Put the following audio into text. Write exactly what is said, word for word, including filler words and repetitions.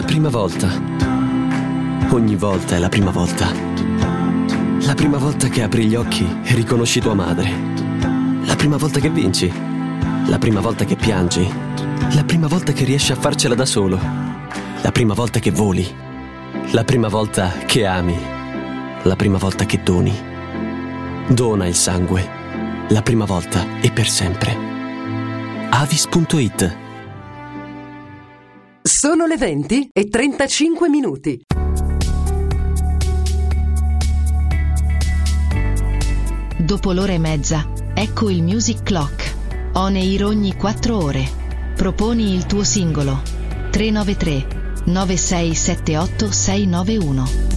prima volta. Ogni volta è la prima volta. La prima volta che apri gli occhi e riconosci tua madre. La prima volta che vinci. La prima volta che piangi. La prima volta che riesci a farcela da solo. La prima volta che voli. La prima volta che ami. La prima volta che doni. Dona il sangue. La prima volta e per sempre. Avis punto it. Sono le venti e trentacinque minuti. Dopo l'ora e mezza, ecco il Music Clock. On air ogni quattro ore. Proponi il tuo singolo. tre nove tre nove sei sette otto sei nove uno.